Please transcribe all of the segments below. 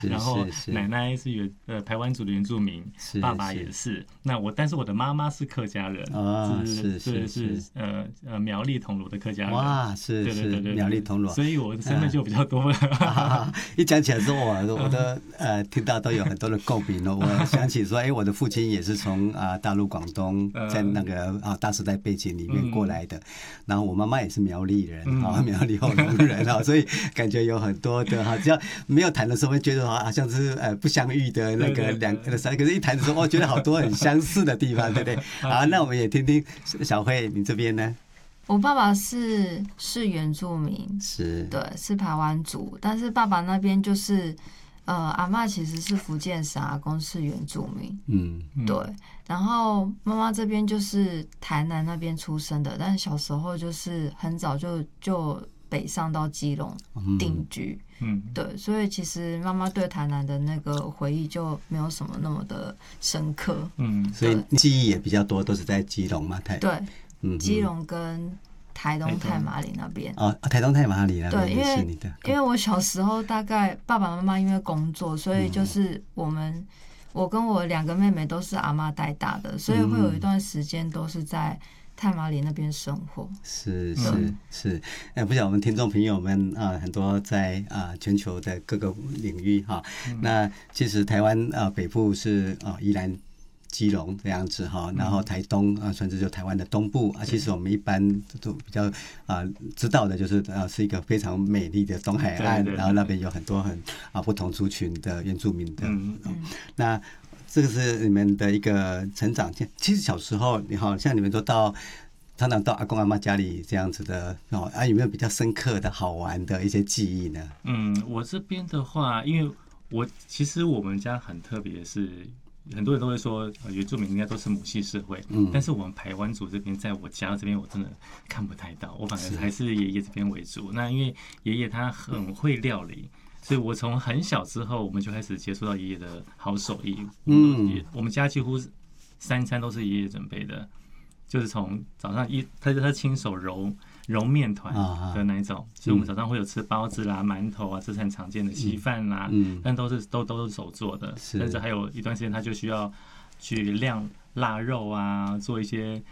然后奶奶是排湾族的原住民，爸爸也是。但是我的妈妈是客家人，是苗栗铜锣的客家人。 哇，是苗栗铜锣， 所以我的身份就比较多了。 一讲起来说，我都听到都有很多的共鸣了。我想起说，我的父亲也是从大陆广东在那个大时代背景里面过来的，然后我妈妈也是苗栗人，苗栗后龙人，所以感觉有很多的只要没有谈的时候，会觉得好像是不相遇的那个可是一谈的时候，觉得好多很相似的地方，对不对？好，那我们也听听小慧，你这边呢？ 我爸爸是原住民，对，是排湾族，但是爸爸那边就是阿嬷其实是福建省，阿公是原住民，对，然后妈妈这边就是台南那边出生的，但是小时候就是很早就北上到基隆定居，对，所以其实妈妈对台南的那个回忆就没有什么那么的深刻， 所以记忆也比较多，都是在基隆嘛， 对，基隆跟台东太麻里那边。 台东太麻里那边也是你的。 因为我小时候大概爸爸妈妈因为工作，所以就是我跟我2个妹妹都是阿嬷带大的，所以会有一段时间都是在太麻里那边生活。 是，不晓得我们听众朋友们很多在全球的各个领域哈。那其实台湾北部是宜兰、基隆这样子哈，然后台东甚至就台湾的东部其实我们一般都比较知道的就是是一个非常美丽的东海岸，然后那边有很多不同族群的原住民的。那这个是你们的一个成长。其实小时候你好像你们都常常到阿公阿嬷家里这样子的有没有比较深刻的好玩的一些记忆呢？ 我这边的话，因为其实我们家很特别，是很多人都会说原住民应该都是母系社会，但是我们排湾族这边，在我家这边我真的看不太到，我反而还是爷爷这边为主。那因为爷爷他很会料理，所以我从很小之后，我们就开始接触到爷爷的好手艺。我们家几乎3餐都是爷爷准备的，就是从早上他亲手揉面团的那一种，所以我们早上会有吃包子啦、馒头这是很常见的稀饭啦，但都是手做的。但是还有一段时间，他就需要去晾腊肉做一些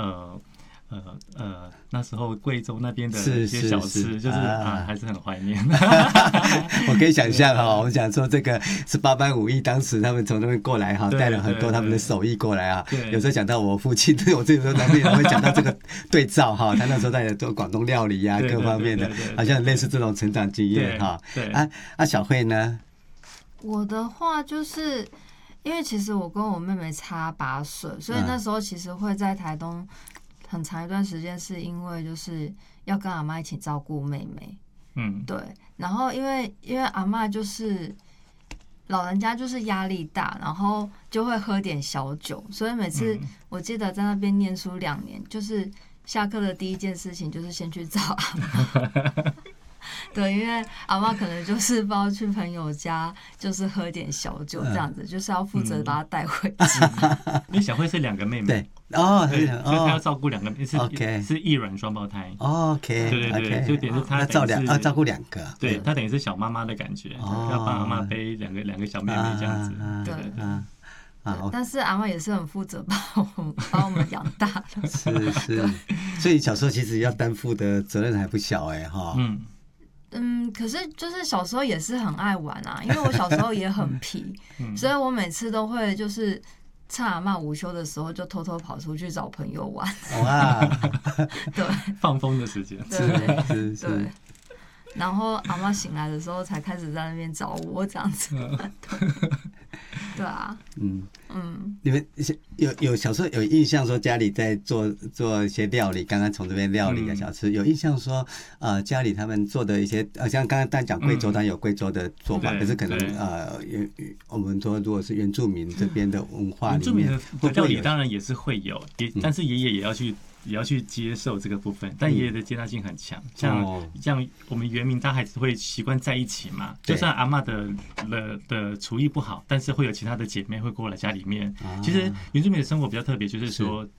那时候贵州那边的一些小吃，就是还是很怀念。 我可以想象我们讲说这个是8班5役，当时他们从那边过来带了很多他们的手艺过来有时候讲到我父亲，我这时候难免会讲到这个对照他那时候在做广东料理各方面的，好像类似这种成长经验小慧呢？ 我的话就是因为其实我跟我妹妹差8岁，所以那时候其实会在台东很长一段时间，是因为就是要跟阿嬷一起照顾妹妹，对。然后因为阿嬷就是老人家就是压力大，然后就会喝点小酒，所以每次我记得在那边念书2年，就是下课的第一件事情就是先去找阿嬷。对，因为阿嬷可能就是不知道去朋友家，就是喝点小酒这样子，就是要负责把她带回家。 因为小慧是2个妹妹， 对， 所以她要照顾2个，是异卵双胞胎。对，就等于是她照顾2个， 对，她等于是小妈妈的感觉，要帮阿嬷背两个小妹妹这样子。 对，但是阿嬷也是很负责把我们养大的。 是，所以小时候其实要担负的责任还不小可是就是小时候也是很爱玩因为我小时候也很皮，所以我每次都会就是趁阿嬷午休的时候就偷偷跑出去找朋友玩。 哇， 对， 放风的时间。 对。然后阿嬷醒来的时候才开始在那边找我这样子。对啊， 你们有小时候有印象说家里在做一些料理，刚刚从这边料理小吃，有印象说家里他们做的一些像刚刚讲贵州，当然有贵州的做法，可是可能我们说如果是原住民这边的文化里面， 原住民的料理当然也是会有，但是爷爷也要去接受这个部分，但爷爷的接纳性很强，像我们原民大家还是会习惯在一起嘛，就算阿嬷的厨艺不好，但是会有其他的姐妹会过来家里面。其实原住民的生活比较特别，就是说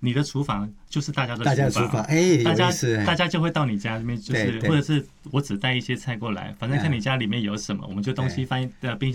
你的厨房就是大家的厨房， 大家就会到你家里面，就是或者是我只带一些菜过来，反正看你家里面有什么，我们就东西放冰箱